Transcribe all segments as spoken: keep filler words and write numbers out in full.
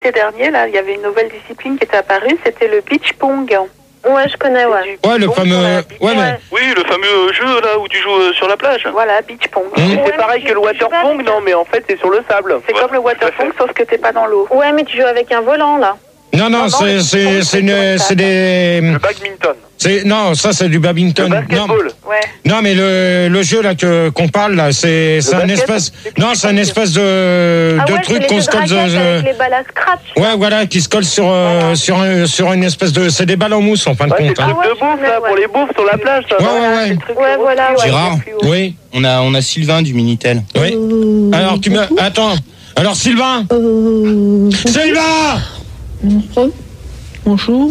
l'été dernier, là, il y avait une nouvelle discipline qui était apparue, c'était le beach pong. Ouais, je connais, ouais. Ouais, le fameux... Ouais, mais... Oui, le fameux jeu, là, où tu joues sur la plage. Voilà, beach pong. Mmh. C'est pareil que le water pong, non, mais en fait, c'est sur le sable. C'est ouais. comme le water pong, sauf que t'es pas dans l'eau. Ouais, mais tu joues avec un volant, là. Non, non, c'est, c'est, c'est, une, c'est des... Le badminton. C'est, non, ça, c'est du badminton. Le basketball. Non, ouais. non mais le, le jeu, là, que, qu'on parle, là, c'est, c'est un espèce... Non, c'est un espèce de, ah de ouais, truc qu'on se colle... Avec les balles à scratch. Ouais, voilà, qui se colle sur, voilà. euh, sur, un, sur une espèce de... C'est des balles en mousse, en fin de ouais, compte. C'est le truc hein. de bouffe, là, pour les bouffes sur la plage, ça. Ouais, ouais, ouais. Ouais, voilà. Gérard, oui. On a, on a Sylvain du Minitel. Oui. Euh, Alors, tu me... Attends. Alors, Sylvain euh... Sylvain Bonjour. Bonjour.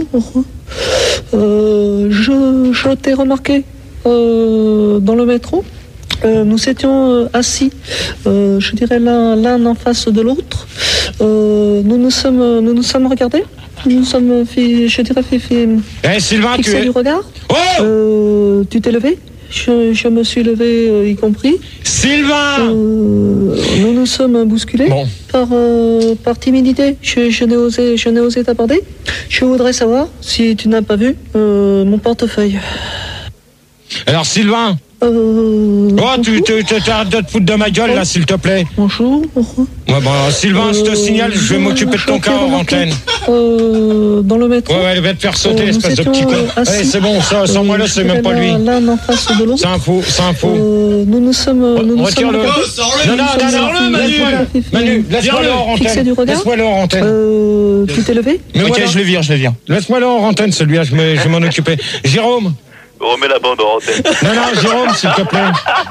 Euh, je, je t'ai remarqué euh, dans le métro. Euh, nous étions euh, assis, euh, je dirais l'un, l'un en face de l'autre. Euh, nous nous sommes, nous nous sommes regardés. Nous nous sommes fait, je dirais fait, fait hey, Sylvain, fixé tu es... du regard. Oh euh, tu t'es levé. Je, je me suis levé, euh, y compris. Sylvain euh, Nous nous sommes bousculés bon. par, euh, par timidité. Je, je, n'ai osé, je n'ai osé t'aborder. Je voudrais savoir si tu n'as pas vu euh, mon portefeuille. Alors, Sylvain euh, Oh, tu, tu, tu, tu arrêtes de te foutre de ma gueule, là, s'il te plaît. Bonjour. Ouais, bon, Sylvain, euh, je te signale, je vais m'occuper de ton cas en antenne. Euh, dans le métro. Ouais, ouais, elle va te faire sauter, euh, espèce de petit con. Euh, Allez, c'est bon, ça, sans euh, moi, là, c'est même pas lui. L'un en face de l'autre. C'est un faux, c'est un faux. Euh, nous nous sommes. Nous nous Retire-le. sommes Non, non, non, non, Manu. Manu, laisse-moi-le en antenne. Laisse-moi-le en antenne. Euh, tu t'es levé? Ok, voilà. je le vire, je le vire. Laisse-moi-le en antenne, celui-là, je vais m'en occuper. Jérôme. Remets la bande en antenne. Non, non, Jérôme, s'il te plaît.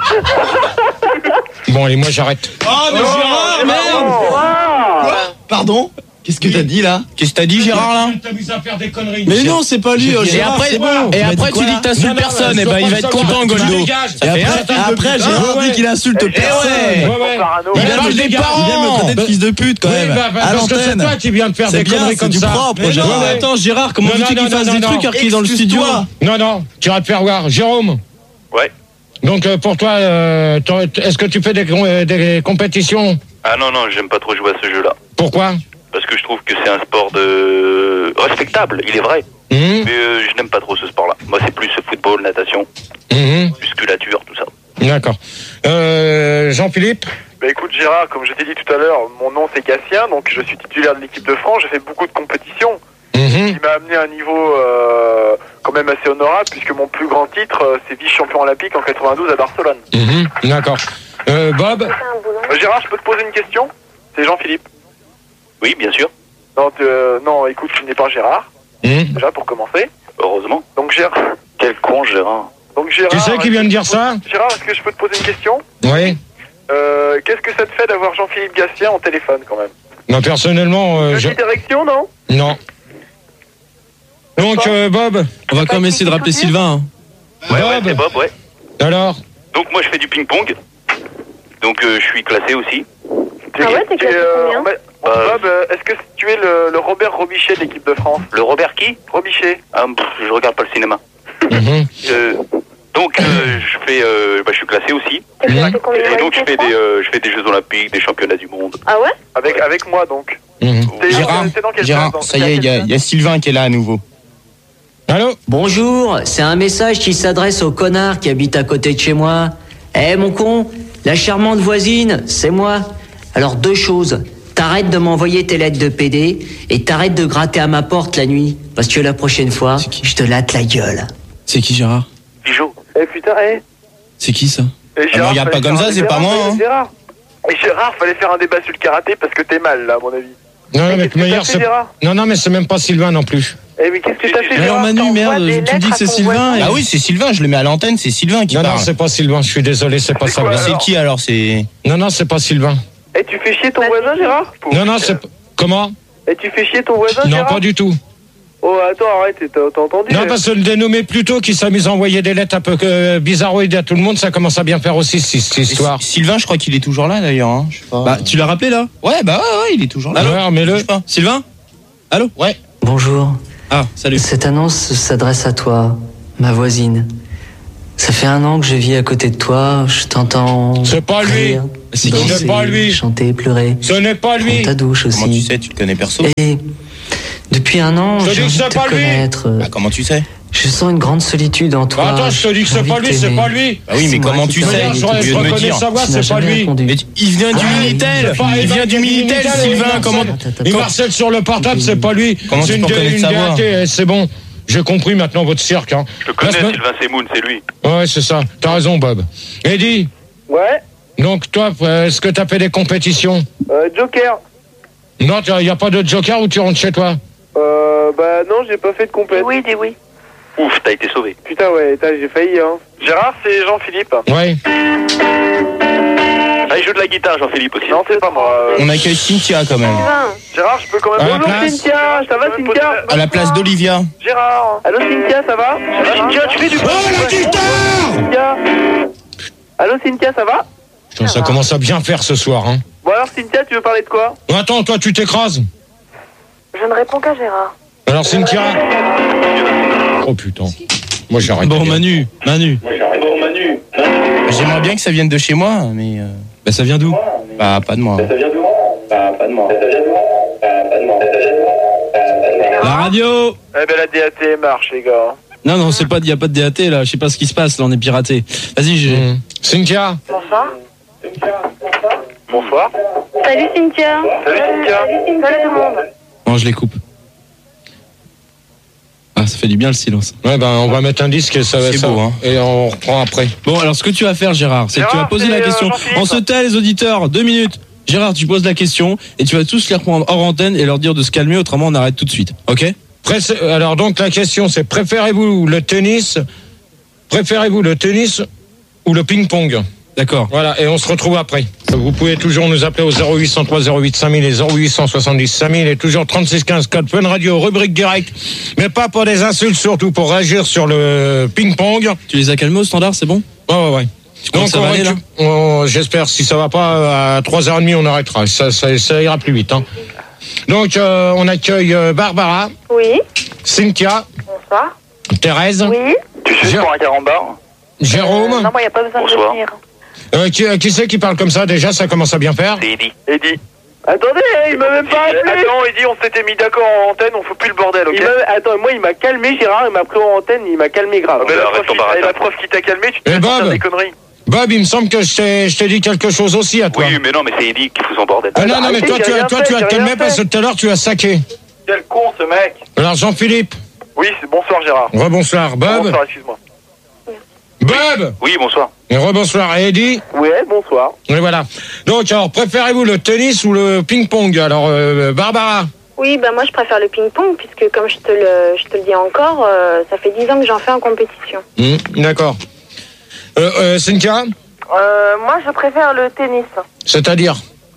Bon, allez, moi, j'arrête. Oh, mais oh, Gérard, merde Quoi? Pardon? Qu'est-ce que t'as dit là? Qu'est-ce que t'as dit, Gérard, là? T'as mis à faire des conneries. Mais non, c'est pas lui, Gérard. Et après, c'est bon. Et après tu dis que t'insultes personne. Et ben, il va être content, Goldo. Et après, Gérard dit qu'il insulte personne. Il parle des parents. Il vient me traiter de fils de pute, quand même. À l'antenne. C'est toi qui viens de faire des conneries comme ça. Mais non, attends, Gérard, comment veux-tu qu'il fasse des trucs alors qu'il est dans le studio? Non, non, tu vas te faire voir. Jérôme. Ouais. Donc, pour toi, est-ce que tu fais des compétitions? Ah non, non, j'aime pas trop jouer à ce jeu-là. Pourquoi? Parce que je trouve que c'est un sport de respectable, il est vrai. Mmh. Mais euh, je n'aime pas trop ce sport-là. Moi, c'est plus football, natation, mmh. musculature, tout ça. D'accord. Euh, Jean-Philippe? Bah écoute Gérard, comme je t'ai dit tout à l'heure, mon nom c'est Gatien, donc je suis titulaire de l'équipe de France, j'ai fait beaucoup de compétitions, mmh. qui m'a amené à un niveau euh, quand même assez honorable, puisque mon plus grand titre, euh, c'est vice-champion olympique en quatre-vingt-douze à Barcelone. Mmh. D'accord. Euh, Bob? euh, Gérard, je peux te poser une question? C'est Jean-Philippe. Oui, bien sûr. Non, euh, non, écoute, tu n'es pas Gérard. Mmh. Déjà, pour commencer. Heureusement. Donc, Gérard... Quel con, Gérard. Donc, Gérard... Tu sais qui vient de dire ça? Gérard, est-ce que je peux te poser une question? Oui. Euh, qu'est-ce que ça te fait d'avoir Jean-Philippe Gatien au téléphone, quand même? Non, personnellement... Euh, je... direction, non? Non. Donc, euh, Bob? On va quand même essayer de rappeler Sylvain. Hein. Ouais, Bob. ouais, c'est Bob, ouais. Alors? Donc, moi, je fais du ping-pong. Donc, euh, je suis classé aussi. Ah ouais, t'es classé euh, combien? Euh, Bob, euh, est-ce que tu es le, le Robert Robichet de l'équipe de France? Le Robert qui? Robichet. Ah, pff, je regarde pas le cinéma. Mm-hmm. euh, donc, euh, je fais, euh, bah, je suis classé aussi. Et, mmh. Et donc, je fais des, euh, je fais des Jeux Olympiques, des Championnats du monde. Ah ouais? Avec, avec moi, donc. Mmh. Gérard, Gérard place, ça y est, il y, y a Sylvain qui est là à nouveau. Allô? Bonjour, c'est un message qui s'adresse au connard qui habite à côté de chez moi. Eh, hey, mon con, la charmante voisine, c'est moi. Alors, deux choses. T'arrêtes de m'envoyer tes lettres de P D et t'arrêtes de gratter à ma porte la nuit. Parce que la prochaine fois, je te latte la gueule. C'est qui, Gérard? Bijou. Eh putain, eh. C'est qui, ça? Et Gérard, ah, regarde pas comme ça, c'est pas moi, hein. Gérard. Et Gérard, fallait faire un débat sur le karaté parce que t'es mal, là, à mon avis. Non, mais, mais hier, c'est... non, non, mais c'est même pas Sylvain non plus. Eh, mais qu'est-ce que t'as fait, Gérard? Alors, Manu, merde, tu me dis que c'est Sylvain. Et... Ah oui, c'est Sylvain, je le mets à l'antenne, c'est Sylvain qui non, parle. Non, non, c'est pas Sylvain, je suis désolé, c'est pas ça. C'est qui alors? C'est. Non, non, c'est pas Sylvain. Eh, tu fais chier ton bah, voisin, Gérard? Non, non, c'est... Comment? Eh, tu fais chier ton voisin, non, Gérard? Non, pas du tout. Oh, attends, arrête, t'as, t'as entendu? Non, parce que le dénommé Pluto qui s'amuse à envoyer des lettres un peu euh, bizarroïdes à tout le monde, ça commence à bien faire aussi cette histoire. Sylvain, je crois qu'il est toujours là d'ailleurs. Hein. Je sais pas. Bah, tu l'as rappelé là? Ouais, bah ouais, ouais, il est toujours là. Allô? Ouais, mais le... Sylvain? Allô? Ouais. Bonjour. Ah, salut. Cette annonce s'adresse à toi, ma voisine. Ça fait un an que je vis à côté de toi, je t'entends. C'est pas lui. Ce n'est pas lui. Chanter, pleurer. Ce n'est pas lui. Ta douche aussi. Comment tu sais, tu le connais perso? Et depuis un an, je te dis que c'est pas lui. Bah, comment tu sais? Je sens une grande solitude en toi. Bah attends, je te dis que c'est pas lui, c'est pas lui. Bah oui, mais comment tu sais? Je reconnais sa voix, c'est pas lui. Il vient du Minitel. Il vient du Minitel, Sylvain. Comment? Il harcèle sur le portable, c'est pas lui. Comment tu peux reconnaître sa voix? C'est bon. J'ai compris maintenant votre cirque. Hein. Je le connais, Sylvain Semoun, c'est lui. Ouais, c'est ça. T'as raison, Bob. Eddie. Ouais. Donc toi, est-ce que t'as fait des compétitions? Euh, Joker. Non, il n'y a pas de Joker où tu rentres chez toi? Euh, bah non, j'ai pas fait de compète. Oui, dis oui. Ouf, t'as été sauvé. Putain, ouais, j'ai failli, hein. Gérard, c'est Jean-Philippe. Ouais. Ah, il joue de la guitare, Jean-Philippe aussi. Non, c'est pas moi. On accueille Cynthia quand même. Gérard, je peux quand même... Bonjour, Cynthia, ça va, Cynthia? À la place d'Olivia. Gérard. Allô, Cynthia, ça va? Cynthia, tu fais du... Oh, la guitare! Cynthia. Allô, Cynthia, ça va? Putain, ça commence à bien faire ce soir, hein. Bon alors, Cynthia, tu veux parler de quoi? Attends, toi, tu t'écrases? Je ne réponds qu'à Gérard. Alors, Cynthia? Oh putain. Moi, j'arrête. Bon, Manu. Manu. J'aimerais bien que ça vienne de chez moi, mais... Euh... Bah, ça vient d'où? Bah, pas de moi. Ça vient d'où? Bah, pas de moi. La radio. Eh ben, la D A T marche, les gars. Non, non, c'est pas, y a pas de D A T, là. Je sais pas ce qui se passe, là, on est piraté. Vas-y, j'ai... Mmh. Cynthia? Bonsoir. Bonsoir. Salut Cynthia. Salut, Cynthia. Salut tout le monde. Bon, je les coupe. Ah, ça fait du bien le silence. Ouais, ben, on va mettre un disque et ça va C'est ça, beau, hein. Et on reprend après. Bon, alors, ce que tu vas faire, Gérard, c'est que tu vas Gérard, poser c'est, la euh, question. Jean-Philippe. On se tait, les auditeurs. Deux minutes. Gérard, tu poses la question et tu vas tous les reprendre hors antenne et leur dire de se calmer, autrement on arrête tout de suite. Ok? Pré- Alors, donc, la question, c'est préférez-vous le tennis? Préférez-vous le tennis ou le ping-pong? D'accord. Voilà, et on se retrouve après. Vous pouvez toujours nous appeler au zéro huit cent trois zéro huit cinq mille et zéro huit cent soixante-dix cinq mille et toujours trente-six quinze code Fun Radio, rubrique direct. Mais pas pour des insultes, surtout pour réagir sur le ping-pong. Tu les as calmés au standard, c'est bon? Ouais, ouais, ouais. Donc, ça on va aller, là récup- on- j'espère, si ça va pas, à trois heures trente, on arrêtera. Ça, ça, ça ira plus vite. Hein. Donc, euh, on accueille euh, Barbara, Oui. Cynthia, Bonsoir. Thérèse, Oui. Tu sais Gé- pour un carambar? Jérôme. Euh, non, moi, il n'y a pas besoin Bonsoir. de venir. Euh, qui, qui c'est qui parle comme ça déjà? Ça commence à bien faire. C'est Eddie. Eddie. Attendez, il m'a même pas appelé. Attends, Eddie, on s'était mis d'accord en antenne, on fout plus le bordel, ok? Il m'a- Attends, moi, il m'a calmé, Gérard, il m'a pris en antenne, il m'a calmé grave. Ah, ben, la, arrête prof ton qui, baratin. et la prof qui t'a calmé, tu te Eh, fais sortir Bob. des conneries. Bob, il me semble que je t'ai, je t'ai dit quelque chose aussi à toi. Oui, mais non, mais c'est Eddie qui fout son bordel. Ah non, non, mais arrêtez, toi, j'ai tu, as- rien toi, fait, tu as j'ai calmé rien parce que fait. tout à l'heure, tu as saqué. Quel con, ce mec. Alors, Jean-Philippe, Oui, c'est bonsoir, Gérard. rebonsoir. Bob, Bonsoir, excuse-moi. Bob, Oui, bonsoir. et rebonsoir. Et Eddie, Ouais, bonsoir. et voilà. Donc, alors, préférez-vous le tennis ou le ping-pong? Alors, euh, Barbara. Oui, bah moi, je préfère le ping-pong, puisque comme je te le, je te le dis encore, euh, ça fait dix ans que j'en fais en compétition. Mmh, d'accord. Euh, euh, Cynthia, Euh, moi, je préfère le tennis. c'est-à-dire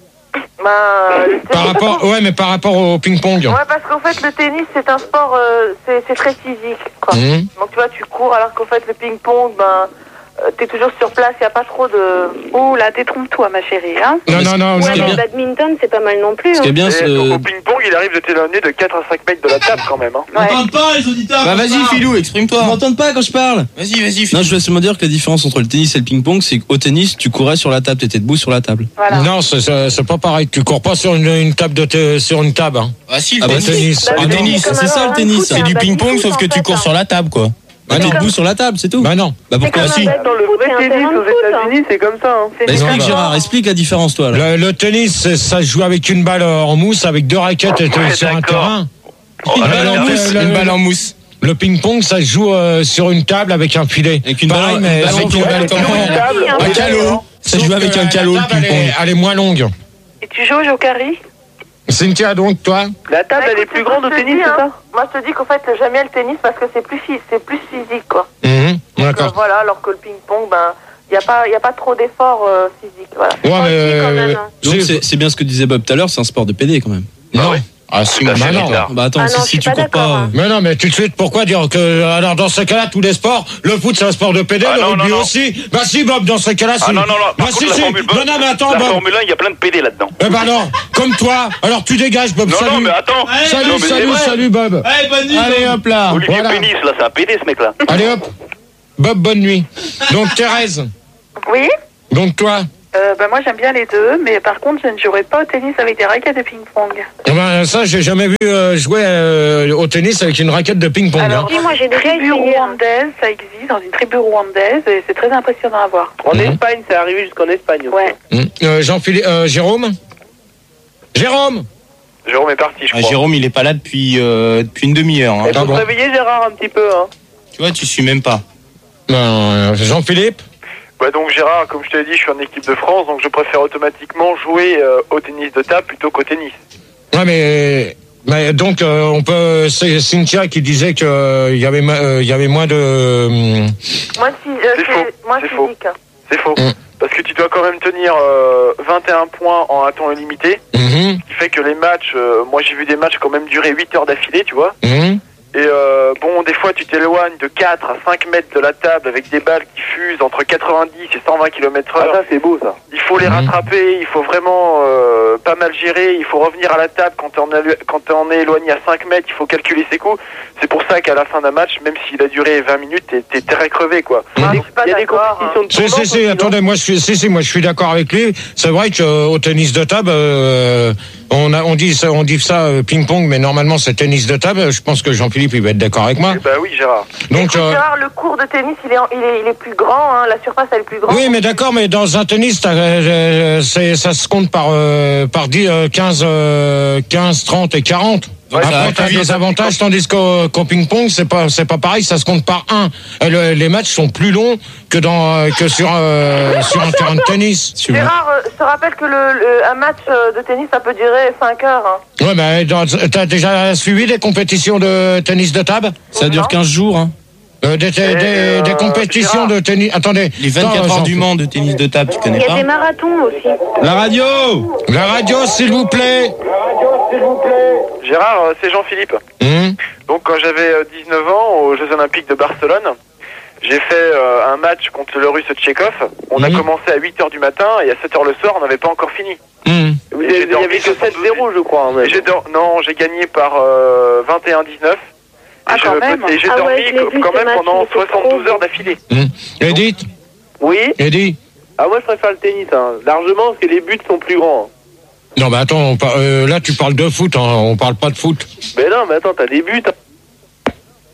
Bah, le par tennis- rapport, ouais, mais par rapport au ping-pong. Ouais, parce qu'en fait, le tennis, c'est un sport, euh, c'est c'est très physique, quoi. Mmh. Donc, tu vois, tu cours, alors qu'en fait, le ping-pong, ben, euh, t'es toujours sur place, il n'y a pas trop de... Ouh, là, détrompe-toi, ma chérie, hein. Non, non, non. Ouais, ce qui est mais bien- le badminton, c'est pas mal non plus. Ce qui est hein. bien, Et c'est... au au ping-pong, il arrive de t'éloigner de quatre à cinq mètres de la table quand même. Hein. Ouais. pas, les auditeurs! Bah, vas-y, Philou, Ils exprime-toi. m'entendent pas quand je parle! Vas-y, vas-y, Non, Philou. je vais seulement dire que la différence entre le tennis et le ping-pong, c'est qu'au tennis, tu courais sur la table, t'étais debout sur la table. Voilà. Non, c'est, c'est, c'est pas pareil. Tu cours pas sur une, une table de te- sur une table. Hein. Ah, si, le Ah, bah, tennis. tennis. Bah, Ah, Le c'est tennis, comme c'est alors ça, le un tennis. foot, C'est un du ping-pong, baby-foot, sauf que en tu fait, cours hein. sur la table, quoi. Bah, t'es comme- debout sur la table, c'est tout. Bah non. Bah, pourquoi comme si? un Dans le foot, vrai c'est un tennis terrain de aux foot, hein. États-Unis, c'est comme ça. Hein. C'est Bah, des explique, sports. Gérard, explique la différence, toi, là. Le, le tennis, c'est- ça se joue avec une balle en mousse, avec deux raquettes et Ouais, sur un d'accord. terrain. Oh, Une là, balle là, en là, mousse, Une le- balle en mousse. Le ping-pong, ça se joue euh, sur une table avec un filet. Avec une Pareil, balle- mais une balle en avec filet. une balle Ouais, comme sur une ça. table, Un oui, calot. d'accord. Ça joue Sauf avec que un la calot, le table, elle ping-pong. est- Elle est moins longue. Et tu joues au jokari? Cynthia, donc, toi? La table, Bah, elle est écoute, plus c'est grande ce au que je te tennis, dis, c'est hein. ça? Moi, je te dis qu'en fait, j'aime bien le tennis parce que c'est plus, phy- c'est plus physique, quoi. Mhm, Donc, euh, d'accord. voilà, alors que le ping-pong, ben, il n'y a pas, y a pas trop d'efforts euh, physiques, voilà. Ouais, Moi, mais, si, quand même, euh, hein. Donc, J'ai- c'est c'est bien ce que disait Bob tout à l'heure, c'est un sport de P D, quand même. Non. ouais. Ah, si, Bah, moi, bah, je non. suis là. Bah, attends, Ah si, non, je si suis tu pas cours pas... d'accord, hein. Mais non, mais tout de suite, pourquoi dire que, alors dans ce cas-là, tous les sports, le foot c'est un sport de pédé, Ah, le non, rugby non, non. aussi. Bah si, Bob, dans ce cas-là, Ah c'est... non, non, non. Bah Par si, contre, si. la Formule Non, non, mais attends, la Bob. Formule un, il y a plein de P D là-dedans. Eh ben non, comme toi. Alors tu dégages, Bob, Non, salut. non, mais attends. Salut, Non, mais c'est salut, vrai. salut, Bob. Allez, hop là! Olivier Voilà. Pénis, là, c'est un P D, ce mec-là. Allez hop. Bob, bonne nuit. Donc Thérèse, Oui? donc toi, euh, bah, moi j'aime bien les deux, mais par contre je ne jouerai pas au tennis avec des raquettes de ping-pong. Eh ben, ça, j'ai jamais vu euh, jouer euh, au tennis avec une raquette de ping-pong. Alors, hein. oui, moi j'ai des tribus rwandaises, ça existe, dans une tribu rwandaise, et c'est très impressionnant à voir. En Mmh. Espagne, c'est arrivé jusqu'en Espagne. Aussi. Ouais. Mmh. Euh, Jean-Philippe, euh, Jérôme Jérôme Jérôme est parti, je Ah, crois. Jérôme, il est pas là depuis, euh, depuis une demi-heure. Hein. Il faut se réveiller, Gérard, un petit peu. Hein. Tu vois, tu suis même pas. euh, Jean-Philippe Bah donc Gérard, comme je te l'ai dit, je suis en équipe de France, donc je préfère automatiquement jouer euh, au tennis de table plutôt qu'au tennis. Ouais, mais, mais donc euh, on peut. C'est Cynthia qui disait que euh, il y avait, euh, il y avait moins de. Euh, Moi, si, euh, C'est c'est faux, moi c'est physique. C'est faux. Mm. Parce que tu dois quand même tenir euh, vingt et un points en un temps illimité. mhm, Ce qui fait que les matchs, euh, moi j'ai vu des matchs quand même durer huit heures d'affilée, tu vois. mhm. Et euh, bon, des fois tu t'éloignes de quatre à cinq mètres de la table avec des balles qui fusent entre quatre-vingt-dix et cent vingt kilomètres heure. Ah, ça, c'est beau, ça. Il faut les Mhm. rattraper, il faut vraiment euh, pas mal gérer, il faut revenir à la table quand on, a, quand on est éloigné à cinq mètres, il faut calculer ses coups. C'est pour ça qu'à la fin d'un match, même s'il a duré vingt minutes, t'es, t'es très crevé, quoi. Il y a des, je suis pas il y a des d'accord, compétitions de Si, tournoi. si, si, attendez, moi je suis, si, si, moi je suis d'accord avec lui. C'est vrai qu'au tennis de table, euh, on a, on dit ça, on dit ça euh, ping-pong, mais normalement c'est tennis de table. Je pense que Jean-Philippe il va être d'accord avec moi. Eh bah oui, Gérard. Donc, Écoute, euh, Gérard, le cours de tennis, il est, en- il est, il est plus grand, hein, la surface elle est plus grande. oui, mais d'accord, mais dans un tennis, t'as, euh, c'est, ça se compte par, euh, par dix, euh, quinze, euh, quinze, trente et quarante. Ouais, ça Après, va t'as plus vite, des avantages, tandis qu'au, qu'au ping-pong, c'est pas, c'est pas pareil, ça se compte par un. Et le- les matchs sont plus longs que dans, euh, que sur, euh, sur un terrain de tennis. Gérard, euh, je te rappelle que le, le- un match euh, de tennis, ça peut durer cinq heures. Hein. Ouais, mais dans- t'as déjà suivi des compétitions de tennis de table? Ça dure quinze jours. Hein. Euh, des, des, des, des compétitions de tennis. Attendez. Les vingt-quatre Attends, heures Jean- du Mans de tennis de table, tu Il connais y a pas? des marathons aussi. La radio. La radio, s'il vous plaît. Gérard, euh, c'est Jean-Philippe. Hum, Donc quand j'avais euh, dix-neuf ans, aux Jeux Olympiques de Barcelone, j'ai fait euh, un match contre le Russe Tchekhov. On a Mhm. commencé à huit heures du matin et à sept heures le soir, on n'avait pas encore fini. hum. Vous avez- Il y avait que sept zéro, je crois. hein, Et j'ai dor- non, j'ai gagné par euh, vingt et un dix-neuf. Ah, et quand je- même. et j'ai Ah dormi ouais, je l'ai co- vu, quand ce même match, pendant il était soixante-douze trop heures d'affilée. Hum. Edith, Oui. Edith. Ah, moi, je préfère le tennis, hein. Largement, parce que les buts sont plus grands. Non, mais attends, on par- euh, là tu parles de foot, hein, on parle pas de foot. Mais non, mais attends, t'as des buts. hein.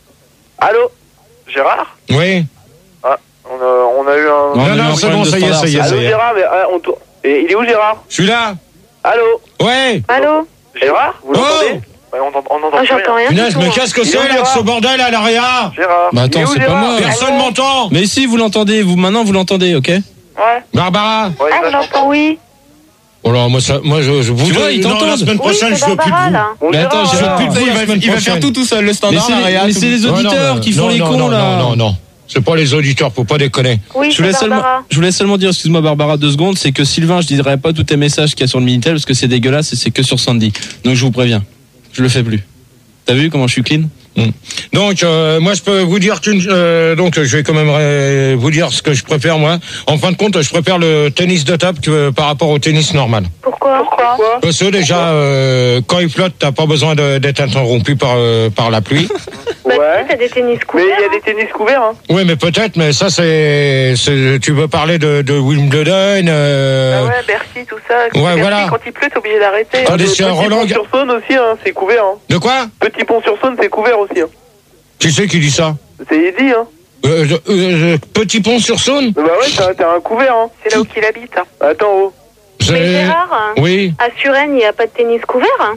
Allô? Gérard, Oui. on a, on a eu un... Non, Non, on a eu non, un c'est problème bon, de ça y est, standard, ça y est, ça. ça Allô, y est. Gérard? Mais, ah, on tourne. Et il est où, Gérard? Je suis là. Allô? Ouais. Allô? Gérard? Vous Oh. l'entendez? Ouais, on n'entend on n'entend Ah, plus j'entends rien. rien. Punaise, du mais tout, qu'est-ce que Il est c'est où, avec Gérard ce bordel à l'arrière? Gérard. Bah Il est attends, où, c'est pas Gérard? moi. Personne m'entend. Mais si, vous l'entendez. Vous maintenant, vous l'entendez, ok? Ouais. Barbara. Ouais, Ah, là, je l'entends, oui. Oh là, moi, ça, moi je, je vous Tu vois, ils non, t'entendent. la semaine Oui, prochaine, c'est je veux plus de Barbara, vous. là. Bon, Mais attends, Gérard, je veux Gérard. plus de vous il la va, semaine il va faire prochaine. tout tout seul, le Mais standard. c'est les, Aria, mais tout- c'est les Non, non, auditeurs mais- qui font non, les non, cons, non, là. Non, non, non. C'est pas les auditeurs, faut pas déconner. Oui, Je c'est voulais, seulement, Barbara. je voulais seulement dire, excuse-moi Barbara, deux secondes, c'est que Sylvain, je dirai pas tous tes messages qu'il y a sur le Minitel parce que c'est dégueulasse et c'est que sur Sandy. Donc je vous préviens, je le fais plus. T'as vu comment je suis clean? Mm. Donc euh, moi je peux vous dire qu'une euh, donc je vais quand même euh, vous dire ce que je préfère moi. En fin de compte, je préfère le tennis de table que euh, par rapport au tennis normal. Pourquoi? Pourquoi? Parce que déjà euh, quand il flotte, t'as pas besoin de- d'être interrompu par euh, par la pluie. Bah, Ouais. tu sais, t'as des tennis Mais couverts. il y a des tennis couverts, hein. Oui, mais peut-être, mais ça c'est c'est tu veux parler de, de Wimbledon. Euh... Ah ouais, Bercy, tout ça. Ouais, Bercy, voilà. Quand il pleut, t'es obligé d'arrêter. Ah, des- Le c'est un Petit Roland. Pont sur Saône aussi, hein. C'est couvert, hein. De quoi? Petit Pont sur Saône, c'est couvert aussi, hein. Qui c'est qui dit ça? C'est Eddy, hein. Euh, euh, euh, Petit Pont sur Saône? Bah ouais, t'as t'as un couvert, hein. C'est là où qu'il habite. Attends, oh. Mais C'est- Gérard, Oui. à Suresnes, il n'y a pas de tennis couvert. Hein.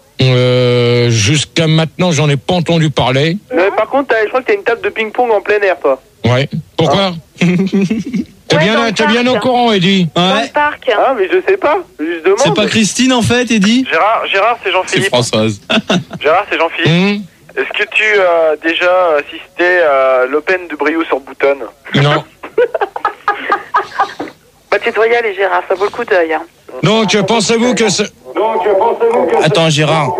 Euh, jusqu'à maintenant, j'en ai pas entendu parler. Mais par contre, t'as- je crois que t'as une table de ping-pong en plein air, toi. Ouais. Pourquoi? T'es Ouais, bien, dans le t'es bien parc. au courant, Eddy? Dans Ouais. le parc. Ah, mais je sais pas. Je demande. C'est pas Christine en fait, Eddy? Gérard, Gérard c'est C'est Jean-Philippe. Françoise. Gérard, c'est Jean-Philippe. Hum, Est-ce que tu as déjà assisté à l'Open de Brioude sur Boutonne? non. Bah, tu dois y aller, Gérard, ça vaut le coup d'œil. Hein. Donc, euh, pensez-vous que c'est... Attends, Gérard.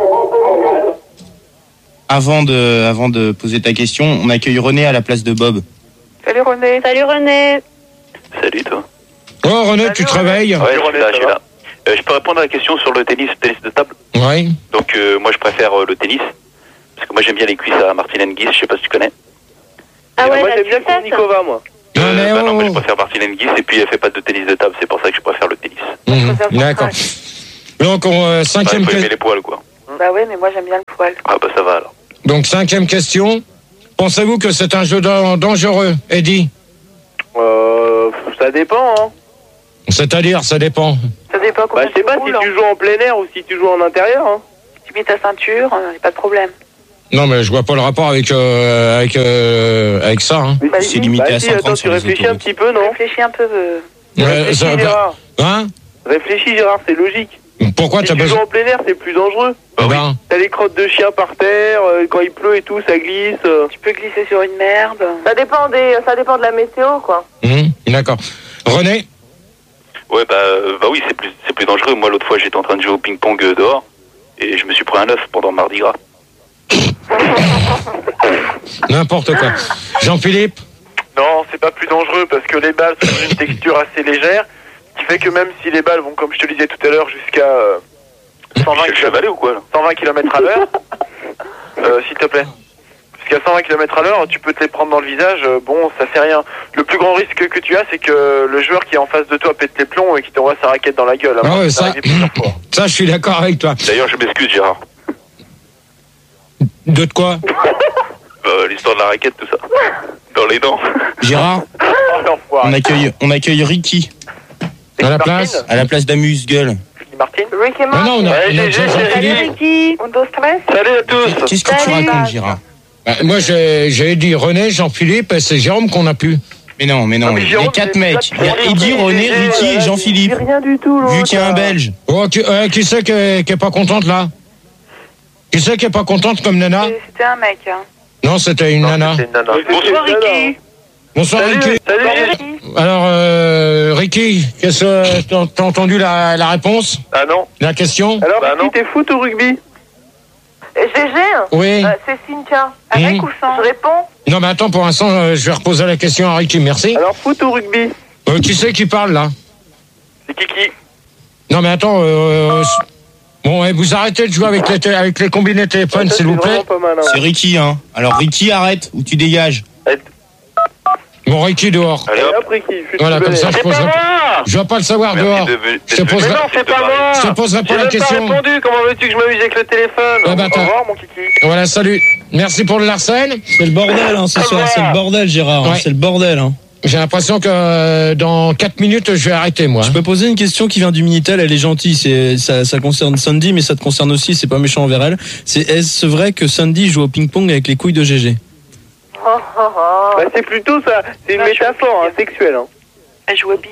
Avant de, avant de poser ta question, on accueille René à la place de Bob. Salut René. Salut René. Salut toi. Oh, René, tu te réveilles? Ouais, je suis là, je suis là. Euh, je peux répondre à la question sur le tennis, tennis de table. Ouais. Donc euh, moi je préfère euh, le tennis. Parce que moi j'aime bien les cuisses à Martina Hingis, je sais pas si tu connais. Ah ouais, moi, la j'aime bien sucette. Kournikova, moi. Ah, Non, mais bah non, oh. mais je préfère Martine Hingis et puis elle fait pas de tennis de table, c'est pour ça que je préfère le tennis. Mmh, d'accord. Donc, on, euh, cinquième Il faut aimer que- les poils, quoi. Bah ouais, mais moi j'aime bien le poil. Ah bah ça va alors. Donc, cinquième question. Pensez-vous que c'est un jeu dan- dangereux, Eddie? Euh, ça dépend, hein. C'est-à-dire, ça dépend. Ça dépend Bah, comment je sais pas si tu joues en plein air ou si tu joues en intérieur, hein. Tu mets ta ceinture, euh, y a pas de problème. Non, mais je vois pas le rapport avec euh, avec euh, avec ça. Hein. Bah, C'est limité Bah à si, cent attends, trente tu sur les réfléchis un autoroutes. petit peu, non? Réfléchis un peu. euh, Ouais, Réfléchis, ça va Gérard. pas- Hein? Réfléchis, Gérard, c'est logique. Pourquoi Si t'as tu joues besoin? en plein air, c'est plus dangereux. Bah oui. Ben, T'as les crottes de chiens par terre, euh, quand il pleut et tout, ça glisse. euh. Tu peux glisser sur une merde. Ça dépend des, ça dépend de la météo, quoi. hum, d'accord. René? Ouais, bah, euh, bah oui, c'est plus, c'est plus dangereux. Moi, l'autre fois, j'étais en train de jouer au ping-pong euh, dehors et je me suis pris un œuf pendant Mardi Gras. N'importe quoi. Jean-Philippe? Non, c'est pas plus dangereux parce que les balles sont d'une texture assez légère, ce qui fait que même si les balles vont, comme je te le disais tout à l'heure, jusqu'à euh, cent vingt Michel Chevalet ou quoi là cent vingt kilomètres à l'heure, euh, s'il te plaît. Jusqu'à cent vingt kilomètres à l'heure, tu peux te les prendre dans le visage, euh, bon, ça fait rien. Le plus grand risque que tu as, c'est que le joueur qui est en face de toi pète les plombs et qui t'envoie sa raquette dans la gueule. Ah ouais, ça, arrivé plusieurs fois. ça, je suis d'accord avec toi. D'ailleurs, je m'excuse, Gérard. De quoi? Euh, L'histoire de la raquette, tout ça. Dans les dents. Gérard, Oh, l'enfoiré. on accueille, on accueille Ricky À la place? à la place d'Amuse-Gueule. Martine. Rick et Mais non, on a, Ouais, on a j'ai- déjà j'ai- Jean-Philippe. Ricky. Undo stress. Salut à tous. Qu'est-ce que tu Salut, racontes, Baz. Gérard? Bah, moi, j'ai j'ai dit René, Jean-Philippe, et c'est Jérôme qu'on a pu. Mais non, mais non, Non, mais il y a Jérôme, quatre c'est mecs. pas- Il y a Eddie, René, Ricky et Jean-Philippe. Rien du tout, Vu qu'il y a un Belge. Oh, qui, euh, qui c'est qui est, qui est pas contente, là? Qui c'est qui est pas contente comme nana? Et C'était un mec. Hein. Non, c'était une nana. C'est une nana. Bonsoir, Ricky. Bonsoir, Salut, Ricky. salut. Alors, euh, Ricky, qu'est-ce que t'as t'as entendu la, la réponse? Ah non. La question? Alors, Bah, non. Ricky, t'es foot ou rugby? G G, Oui. euh, c'est Cynthia. Avec Mmh. ou sans? Je réponds. Non, mais attends, pour l'instant, euh, je vais reposer la question à Ricky. Merci. Alors, foot ou rugby? Euh, qui c'est qui parle, là? C'est Kiki. Non, mais attends, euh, c'est- bon, eh, vous arrêtez de jouer avec les, té- avec les combinés téléphones, Ça, s'il c'est vous plaît. vraiment pas mal, hein. C'est Ricky, hein. Alors Ricky, arrête ou tu dégages. Bon, Ricky, dehors. Allez Allez, hop. hop, Ricky, je suis Voilà, comme ça, je C'est poserai... pas moi. Je vais pas le savoir, Merci dehors. de- Je d'être te venu. poserai... Mais non, c'est pas moi. Je te poserai pas J'ai la même question. pas répondu, comment veux-tu que je m'amuse avec le téléphone? Ah bah, Au t'as- revoir, mon Kiki. Voilà, salut. Merci pour le Larsen. C'est le bordel, hein, ce soir. C'est le bordel, Gérard. hein, Ouais. C'est le bordel. Hein. J'ai l'impression que euh, dans quatre minutes, je vais arrêter, moi. Je peux poser une question qui vient du Minitel. Elle est gentille. C'est ça, ça concerne Sandy, mais ça te concerne aussi. C'est pas méchant envers elle. C'est est-ce vrai que Sandy joue au ping-pong avec les couilles de G G? Oh, oh, oh. Bah, c'est plutôt ça, c'est une Non, je- métaphore hein, sexuelle. Hein. Elle joue à Big.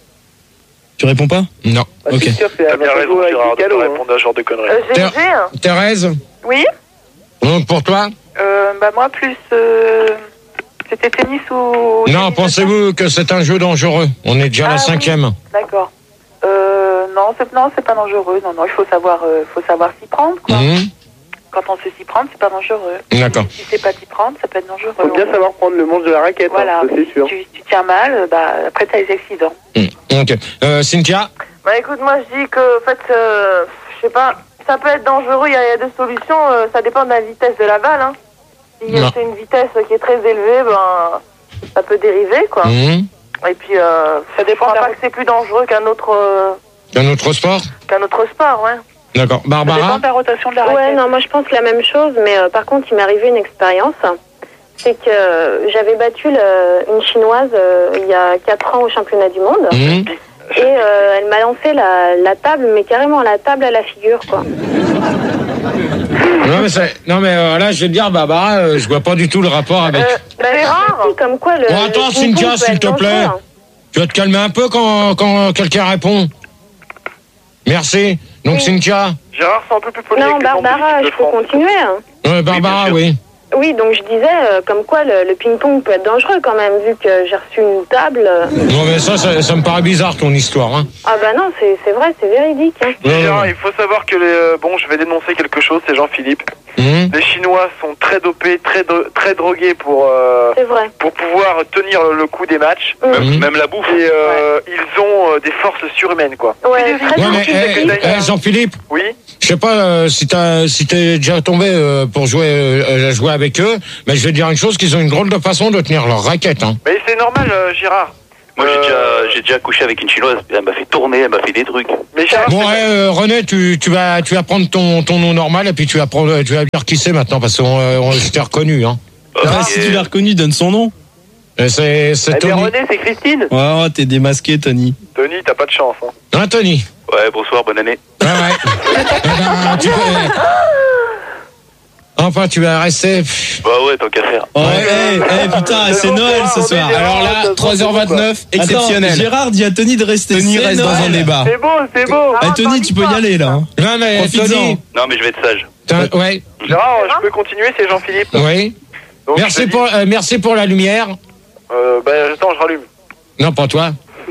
Tu réponds pas? Non. Bah, Ok. c'est sûr, c'est T'as la bien même raison, chose avec Gérard, de Piccalo, pas hein. répondre à ce genre de conneries. Euh, G G. Thérèse, Oui. donc pour toi? Euh, bah moi plus. Euh, C'était tennis ou. Non, tennis, pensez-vous que c'est un jeu dangereux? On est déjà à la Ah, oui. cinquième. D'accord. Euh, non, c'est non, c'est pas dangereux. Non, non, il faut savoir, euh, faut savoir s'y prendre. Quoi. Mhm. Quand on sait s'y prendre, c'est pas dangereux. D'accord. Si c'est pas t'y prendre, ça peut être dangereux. Faut bien savoir prendre le manche de la raquette, Voilà. hein, ça, c'est sûr. Tu, tu tiens mal, euh, bah après t'as les accidents. Mhm. Ok. Euh, Cynthia? Bah écoute, moi je dis que, en fait, euh, je sais pas, ça peut être dangereux, il y, a- il y a deux solutions, euh, ça dépend de la vitesse de la balle. Hein. Si Non. c'est une vitesse qui est très élevée, ben, ça peut dériver, quoi. Mhm. Et puis, euh, Ça dépend je de crois la pas que c'est plus dangereux qu'un autre, euh, Un autre sport? qu'un autre sport, ouais. D'accord. Ça dépend Barbara? de la rotation de la Ouais, raquette. non, moi je pense la même chose, mais euh, par contre, il m'est arrivé une expérience. C'est que euh, j'avais battu le- une chinoise euh, il y a quatre ans au championnat du monde. Mhm. Et euh, elle m'a lancé la, la table, mais carrément la table à la figure, quoi. Non, mais, c'est- non, mais euh, là, je vais te dire, Barbara, euh, je vois pas du tout le rapport avec... Euh, bah, c'est rare. Comme quoi, le. Bon, attends, le Cynthia, ping-pong peut s'il être te plaît. dangereux, hein. Tu vas te calmer un peu quand, quand quelqu'un répond. Merci. Donc, Oui. Cynthia? Gérard, c'est un peu plus poli Non, avec les membres de Barbara, l'équipe je de peux France. continuer. Hein. Euh, Barbara, oui. Oui, donc je disais, euh, comme quoi le, le ping-pong peut être dangereux quand même, vu que j'ai reçu une table. euh. Non, mais ça, ça, ça me paraît bizarre, ton histoire. Hein. Ah bah non, c'est c'est vrai, c'est véridique. Hein. Non, non, Gérard, non. il faut savoir que les, euh, bon, je vais dénoncer quelque chose, c'est Jean-Philippe. Mhm. Les Chinois sont très dopés, très do- très drogués pour euh, C'est vrai. pour pouvoir tenir le coup des matchs. Mm. Même, Mhm. même la bouffe. Et euh, ils ont euh, des forces surhumaines, quoi. Ouais, très Ouais, mais difficile eh, de eh, dire, hein. Jean-Philippe, Oui. je Je sais pas euh, si t'as si t'es déjà tombé euh, pour jouer euh, jouer avec eux, mais je vais te dire une chose, qu'ils ont une drôle de façon de tenir leur raquette. Hein. Mais c'est normal, euh, Gérard. Moi, euh... j'ai déjà j'ai déjà couché avec une chinoise. Elle m'a fait tourner, elle m'a fait des trucs. Mais Gérard, bon, ouais, euh, René, tu tu vas tu vas prendre ton ton nom normal et puis tu vas prendre tu vas dire qui c'est maintenant parce qu'on euh, je t'ai reconnu. Hein. Okay. Ah, si tu l'as reconnu, donne son nom. Euh, c'est c'est eh Tony. bien, René, c'est Christine. Ouais, ouais, t'es démasqué, Tony. Tony, t'as pas de chance. Hein, hein Tony. Ouais, bonsoir, bonne année. Ouais, ouais. eh ben, tu peux... Enfin, tu vas rester. Bah ouais, tant qu'à faire. Oh, ouais, hey, hey, putain, c'est Noël ce soir. Alors là, trois heures vingt-neuf, exceptionnel. Attends, Gérard dit à Tony de rester. Tony reste Noël. Dans un débat. C'est beau, c'est beau. Ah, Tony, tu peux y aller là. Hein. Non, mais Tony. Non, mais je vais être sage. Ouais. Gérard, je peux continuer, c'est Jean-Philippe. Oui. Donc, merci pour euh, merci pour la lumière. Euh, bah attends, je rallume. Non, pas toi.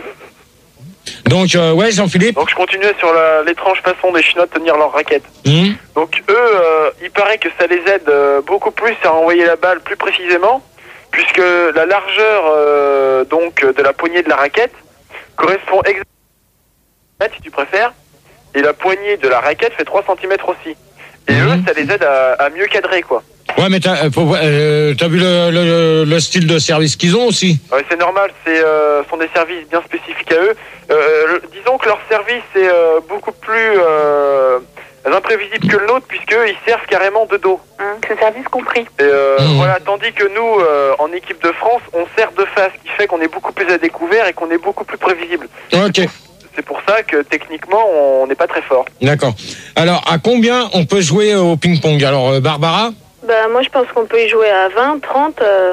Donc, euh, ouais, Jean-Philippe. Donc, je continuais sur la, l'étrange façon des Chinois de tenir leur raquette. Mmh. Donc, eux, euh, il paraît que ça les aide euh, beaucoup plus à envoyer la balle plus précisément, puisque la largeur euh, donc de la poignée de la raquette correspond exactement, si tu préfères, et la poignée de la raquette fait trois centimètres aussi. Et mmh. eux, ça les aide à, à mieux cadrer, quoi. Ouais, mais t'as, euh, t'as vu le, le, le style de service qu'ils ont aussi? Ouais, c'est normal, c'est euh, sont des services bien spécifiques à eux. Euh, le, disons que leur service est euh, beaucoup plus euh, imprévisible que le nôtre, puisqu'ils servent carrément de dos. Hum, c'est service compris. Et euh, mmh. voilà, tandis que nous, euh, en équipe de France, on sert de face, ce qui fait qu'on est beaucoup plus à découvert et qu'on est beaucoup plus prévisible. Ok. C'est pour ça que techniquement, on n'est pas très fort. D'accord. Alors, à combien on peut jouer au ping-pong? Alors, euh, Barbara? Bah, moi, je pense qu'on peut y jouer à vingt, trente, euh,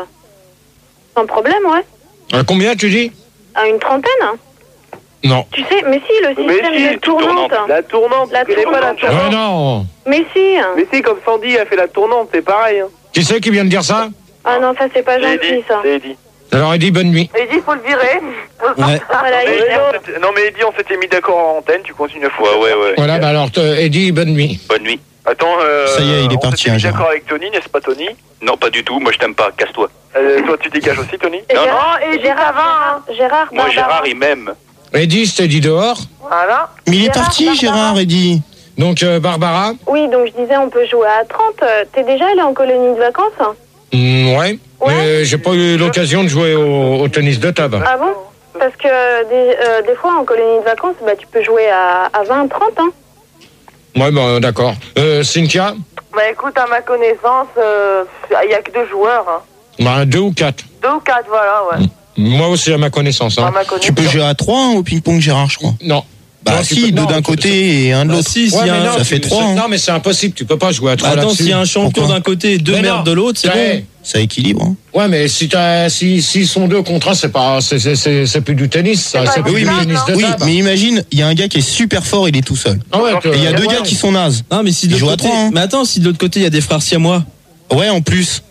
sans problème, ouais. À combien, tu dis? À une trentaine, hein. Non. Tu sais, mais si, le système si, de tournante. La tournante, la tu connais pas la tournante? Ouais, non. Mais si. Mais si, comme Sandy a fait la tournante, c'est pareil. Hein. Qui c'est qui vient de dire ça? Ah non, ça, c'est pas gentil, ça. C'est Eddie. Alors, Eddie, bonne nuit. Eddie, faut le virer. Ouais. Voilà, mais il... non, non, mais Eddie, on s'était mis d'accord en antenne, tu continues à foutre. Ouais, ouais, ouais. Voilà, bah alors, Eddie, bonne nuit. Bonne nuit. Attends, euh, ça y est, il est on parti. s'était mis Hein, d'accord avec Tony, n'est-ce pas, Tony? Non, pas du tout. Moi, je t'aime pas. Casse-toi. Euh, toi, tu dégages aussi, Tony? Et Non, Gérard, et Gérard, Gérard, Gérard, Moi, Barbara. Gérard, il m'aime. Eddie, je t'ai dit dehors. Voilà. Mais il est Gérard, parti, Barbara. Gérard, Eddie. Donc, euh, Barbara? Oui, donc je disais, on peut jouer à trente. Euh, T'es déjà allé en colonie de vacances? Mmh, ouais. Ouais. Mais j'ai pas eu l'occasion de jouer au, au tennis de table. Ah bon? Parce que euh, des, euh, des fois, en colonie de vacances, bah, tu peux jouer à, à vingt, trente, hein. Ouais, bah, d'accord. Euh, Cynthia? Bah écoute, à ma connaissance, il euh, y a que deux joueurs. Hein. Bah, deux ou quatre. Deux ou quatre, voilà, ouais. Moi aussi, à ma connaissance. Hein. À ma connaissance. Tu peux jouer à trois hein, au ping-pong, Gérard, je crois. Non. Bah non, si, peux, deux non, d'un côté et un de Bah, l'autre. si, ouais, si un, non, ça fait tu, trois. Hein. Non, mais c'est impossible. Tu peux pas jouer à trois Attends, là-dessus. s'il y a un champion d'un côté et deux mais merdes non, de l'autre, c'est ouais. bon. Ça équilibre. Hein. Ouais, mais si t'as, si, s'ils sont deux contre un, c'est pas, c'est, c'est, c'est, c'est plus du tennis, ça. C'est, c'est plus oui, du mais, tennis de oui, table. mais imagine, il y a un gars qui est super fort, il est tout seul. Ah ouais, et il y a deux ouais. gars qui sont nazes. Non, mais si de Ils l'autre jouent à côté, trois, hein. mais attends, si de l'autre côté il y a des frères siamois, Ouais, en plus.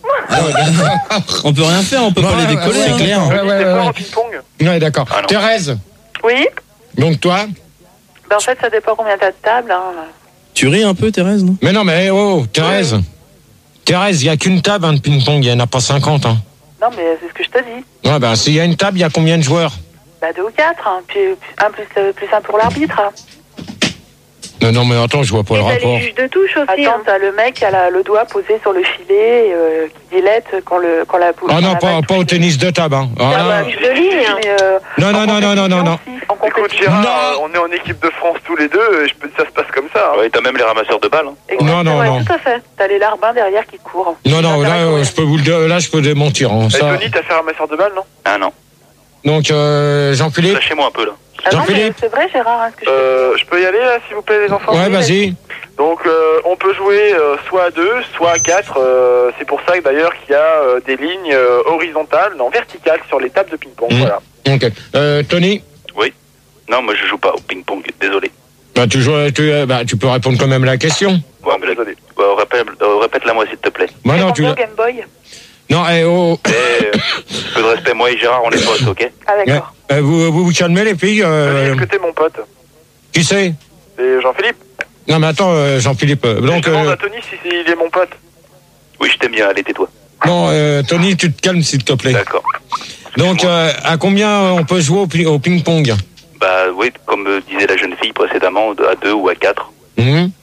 on peut rien faire, on peut Ouais, pas les ouais, décoller. ouais, hein. c'est clair. Ouais, ouais, ouais, ouais. Au ping-pong. Ouais, d'accord. Ah, non. Thérèse, Oui. donc toi? Ben, en fait, ça dépend combien t'as de tables. Hein. Tu ris un peu, Thérèse, non? Mais non, mais oh, Thérèse. Ouais. Thérèse, il y a qu'une table hein, de ping-pong, il y en a pas cinquante. Hein. Non, mais c'est ce que je te dis. Ouais, ben, s'il y a une table, il y a combien de joueurs? Bah, deux ou quatre. Hein. Puis, un plus, euh, plus un pour l'arbitre. Hein. Non, non, mais attends, je vois pas Et le t'as rapport. les juges de touche aussi. Attends, Hein. t'as le mec qui a la, le doigt posé sur le filet, euh, qui dilette quand, le, quand la boule. Ah non, quand la pas, balle pas au touche. tennis de table. Hein. Ah, Ah non. bah, de ligne. Hein. Mais, euh, Non, non, en non, non, non, non, non. compétition, en Écoute, compétition. Gérard, Non. on est en équipe de France tous les deux, et je peux, ça se passe comme ça. Hein. Ouais, t'as même les ramasseurs de balles. Hein. Non, non, ouais, non. tout à fait. T'as les larbins derrière qui courent. Non, non, Ça là, t'arrête, euh, ouais. je peux vous le dire, là, je peux démentir. Hein, Et ça. Tony, t'as fait ramasseur de balles, non? Ah non. Donc, euh, Jean-Philippe? Lâchez-moi un peu là. Ah non, mais Jean-Philippe? c'est vrai, Gérard, hein, ce que je te Euh, je peux y aller là, s'il vous plaît, les enfants? Ouais, vas-y. Donc, euh, on peut jouer euh, soit à deux, soit à quatre. Euh, c'est pour ça que d'ailleurs qu'il y a euh, des lignes euh, horizontales, non verticales sur les tables de ping-pong. Mmh. Voilà. Ok. Euh, Tony? Oui. Non, moi je joue pas au ping-pong. Désolé. Bah, tu, joues, tu, euh, bah, tu peux répondre quand même à la question. Ouais, mais la- Désolé. Ouais, répète, euh, répète-la moi s'il te plaît. Bah, non, Game tu Boy, l'as. Game Boy. Non, eh, oh. Eh, euh, un peu de respect, moi et Gérard, on est potes, ok? Ah, Ouais. d'accord. Euh, vous, vous vous calmez, les filles? Euh, Est-ce que t'es mon pote? qui c'est? C'est Jean-Philippe. Non, mais attends, euh, Jean-Philippe. euh, Donc, je demande euh, à Tony si c'est- il est mon pote. Oui, je t'aime bien, allez, tais-toi. non, euh, Tony, tu te calmes, s'il te plaît. D'accord. Donc, euh, à combien on peut jouer au, pi- au ping-pong? Bah oui, comme euh, disait la jeune fille précédemment, de- à deux ou à quatre. Mmh.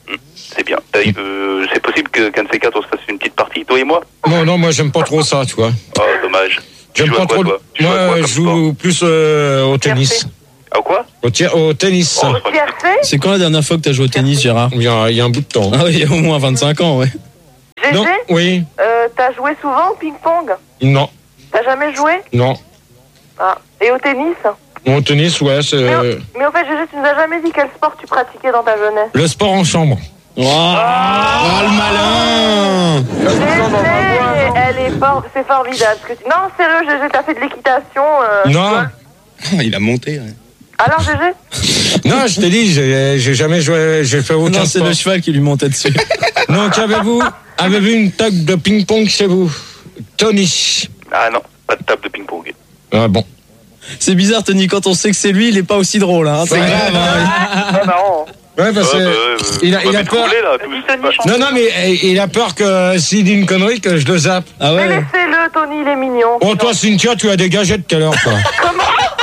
C'est bien. Euh, c'est possible que qu'un de ces quatre, on se fasse une petite partie, toi et moi? Non, non, moi j'aime pas trop ça, tu vois. Oh, dommage. J'aime pas trop. Moi, je joue plus euh, au tennis. À quoi? Au, tia- au tennis. Oh, C'est quand la dernière fois que t'as joué au tennis, Gérard? Il y a, il y a un bout de temps. Ah oui, il y a au moins vingt-cinq ans, ouais. Gégé, Non, oui. euh, t'as joué souvent au ping-pong? Non, T'as jamais joué? non. Ah. Et au tennis? Au tennis, ouais, c'est Mais, au- mais au fait, Gégé, tu nous as jamais dit quel sport tu pratiquais dans ta jeunesse. le sport en chambre. Oh, oh le malin! Gégé, elle est for- c'est formidable. Ce que tu... Non, sérieux, Gégé, t'as fait de l'équitation. Euh, tu Non. vois. Il a monté, ouais. Alors, Gégé? Non, je t'ai dit, j'ai j'ai jamais joué, j'ai fait aucun Non, c'est sport. le cheval qui lui montait dessus. Donc, avez-vous avez-vous une table de ping-pong chez vous? Tony. Ah non, pas de table de ping-pong. Ah bon. C'est bizarre, Tony, quand on sait que c'est lui, il est pas aussi drôle, hein. C'est Ouais. grave, hein. Pas marrant. hein. Ouais, parce que Ouais, bah, ouais, ouais. il a, On va il a mettre peur. roulé, là, tous. Non, non, mais eh, il a peur que s'il dit une connerie, que je le zappe. Ah Mais ouais. laissez-le, Tony, il est mignon. Oh, toi, Cynthia, tu as dégagé tout à l'heure, toi. Comment?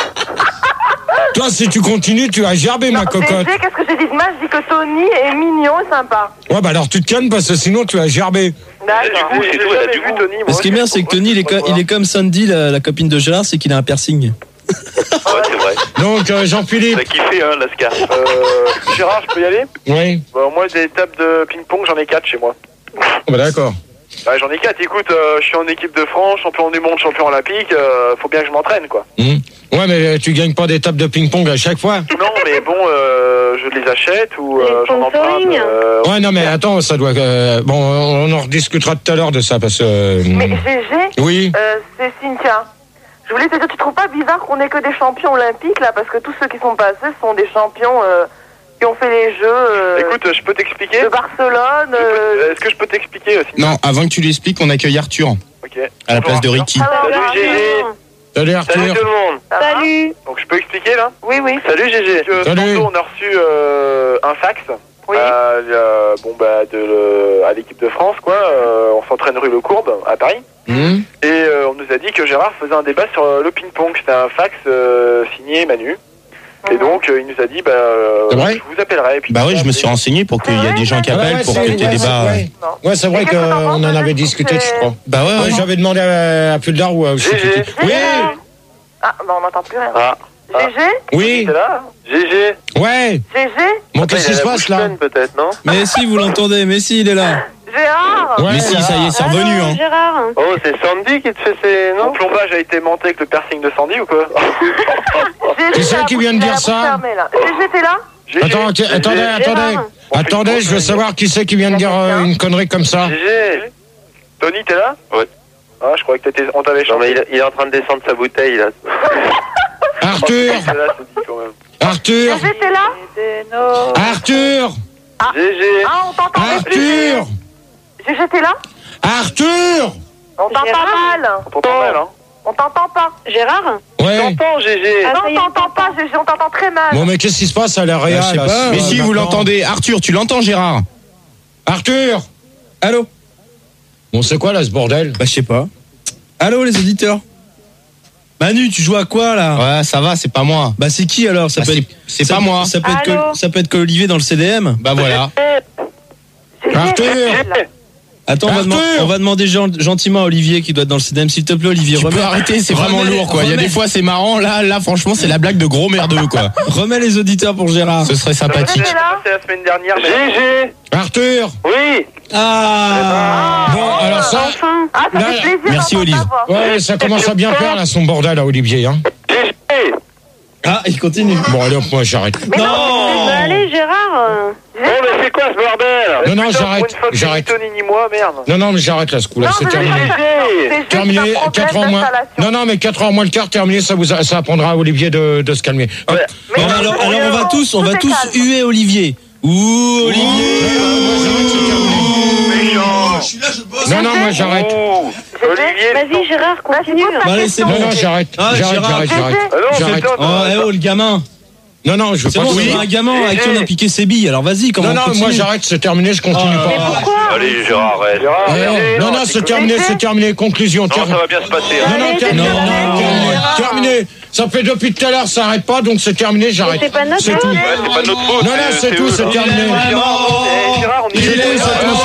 Toi, si tu continues, tu as gerbé, ma cocotte. Gégé, qu'est-ce que j'ai dit de mal? Je dis que Tony est mignon et sympa. Ouais, bah alors tu te calmes parce que sinon tu as gerbé. D'accord. Du coup, c'est tout, elle a du vu goût. Tony. Mais ce qui est bien, c'est que Tony, il est, co- il est comme Sandy, la, la copine de Gérard, c'est qu'il a un piercing. Ouais, c'est vrai. Donc, euh, Jean-Philippe. T'as kiffé, hein, Lascar. Euh, Gérard, je peux y aller? Oui. Bah, moi, des tables de ping-pong, j'en ai quatre chez moi. Bah, d'accord. Ouais, j'en ai quatre. Écoute, euh, je suis en équipe de France, champion du monde, champion olympique. Euh, faut bien que je m'entraîne, quoi. Hum. Ouais, mais tu gagnes pas des tables de ping-pong à chaque fois. Non, mais bon, euh, je les achète ou euh, Les j'en emprunte. sponsoring. Euh, Ouais, non, mais attends, ça doit. euh, bon, on en rediscutera tout à l'heure de ça parce que. euh, Mais Gégé, Oui. euh, c'est Cynthia. Je voulais te dire, tu trouves pas bizarre qu'on ait que des champions olympiques, là? Parce que tous ceux qui sont passés sont des champions euh, qui ont fait les Jeux euh, Écoute, je peux t'expliquer. de Barcelone. Je peux- euh, Est-ce que je peux t'expliquer aussi? Non, avant que tu lui expliques, on accueille Arthur Ok. à la place de Bonjour, Ricky. alors, Salut, là, Gégé. Salut, Salut Arthur. tout le monde. ça va? Salut. Donc je peux expliquer là? Oui, oui. Salut Gégé. Euh, Salut. Tantôt, on a reçu euh, un fax. Oui. À, euh, bon bah de le- à l'équipe de France quoi. Euh, on s'entraîne rue Le Courbe à Paris. Hum. Et euh, on nous a dit que Gérard faisait un débat sur euh, le ping-pong. C'était un fax euh, signé Manu. Et donc euh, il nous a dit bah euh, C'est vrai je vous appellerai. Et puis, Bah oui, je me suis renseigné pour qu'il y ait des gens qui Ah, appellent ouais, pour c'est- que ouais, tes c'est- débats. Ouais, ouais, c'est vrai Et qu'est-ce que t'en qu'on penses, en Gégé, avait je discuté, trouve je que crois. Bah ouais, Ouais, ouais. j'avais demandé à, à Puldar ou à. je sais plus Gégé. qui. Oui. Ah, bah on n'entend plus rien. Ah. Gégé? Oui. C'est là Gégé. Ouais. Gégé? Bon, qu'est-ce qui se passe là? peut-être non? Mais si, vous l'entendez, mais si, il est là. Gérard? Ouais, Mais si, là. ça y est, c'est revenu, Alors, hein. Gérard. Oh c'est Sandy qui te fait ses non? Mon plombage a été monté avec le piercing de Sandy ou quoi? Gégé, Qui c'est t'as qui la vient de bouche- dire t'as la ça bouche fermée, là. Gégé, t'es là? Gégé. Attends, ok, attendez, attendez. Gérard. Attendez, je veux savoir qui c'est qui vient de dire euh, une connerie comme ça. Gégé. Tony, t'es là? Ouais. Ah, je croyais que t'étais... on t'avait changé. Non, mais il, est en train de descendre sa bouteille, là. Arthur. C'est là, c'est dit, quand même. Arthur. Gégé, t'es là? Arthur. Gégé. Ah, on t'entend pas. Arthur. Gégé, t'es là? Arthur. On t'entend Gérard? mal. On t'entend mal, hein? On t'entend pas. Gérard. Ouais. T'entends, Gégé. Ah, Non, ça y est, on t'entend pas, Gégé, on t'entend très mal. Bon, mais qu'est-ce qui se passe à la réa Bah, je sais là, pas, ce- Mais si, vous maintenant l'entendez. Arthur, tu l'entends, Gérard? Arthur. Allô? Bon, c'est quoi là ce bordel? Bah, je sais pas. Allô, les auditeurs? Manu, tu joues à quoi, là? Ouais, ça va, c'est pas moi. Bah, c'est qui, alors? Ça Bah, peut c'est- être... c'est ça pas peut- moi. Ça peut, être Allô que, ça peut être que Olivier dans le C D M. Bah voilà. Gégé, Arthur. là. Attends, on va, Arthur demand- on va demander gen- gentiment à Olivier qui doit être dans le C D M. S'il te plaît, Olivier, Tu remets, peux arrêter, c'est vraiment remets- lourd, quoi. Il y a remets- des fois, c'est marrant. Là, là, franchement, c'est la blague de gros merdeux, quoi. remets les auditeurs pour Gérard. Ce serait sympathique. Gégé, là. C'est la semaine dernière. Gégé. Arthur. Oui. Ah! Bon, alors ça. Enfin. Ah, ça Là, fait plaisir merci, d'entendre Olive. ta voix. Ouais, ça commence à bien faire là son bordel à Olivier, hein. Gégé. Ah, il continue. Bon, allez, hop, moi j'arrête. Mais non, Bah, allez, Gérard. euh, Oh, mais c'est quoi ce bordel? Non, non, Putain, j'arrête, pour une fois que j'arrête. c'est ni Tony ni moi, merde. Non, non, mais j'arrête là ce coup-là, non, c'est mais terminé. c'est juste Terminé, un problème quatre heures moins. d'installation. Non, non, mais quatre heures moins le quart, terminé, ça vous, a- ça apprendra à Olivier de, de se calmer. Hop. Ouais. Mais Bon, non, alors, mais alors on va non, tous, on tout va est tous calme. huer Olivier. Ouh, Olivier. Méchant. Non, non, moi j'arrête. Ouh. Olivier. Vas-y, Gérard, continue. Bah, allez, c'est Non, bon. non, j'arrête. Ah, J'arrête, Gérard. j'arrête, j'arrête. Ah non, c'est J'arrête. toi, Oh, eh oh, le gamin. Non, non, je veux c'est pas. Bon, Oui. c'est un gamin à qui on a piqué ses billes. Alors vas-y, comment Non, on non, continue? moi j'arrête, c'est terminé, je continue Mais pas. pourquoi? Allez, Gérard, arrête. Gérard, Eh, regardez, non, non, c'est terminé, c'est terminé. Conclusion. Non, ter- ça va bien se passer. Non, Hein. non, Allez, terminé. c'est Non, terminé. terminé. Terminé. Ça fait depuis tout à l'heure, ça arrête pas, donc c'est terminé, j'arrête. Mais c'est pas notre C'est faute. tout. Ouais, c'est pas de notre faute. Non, non, c'est tout, eux, c'est là. terminé. Gérard, on y C'est est. tout, c'est tout.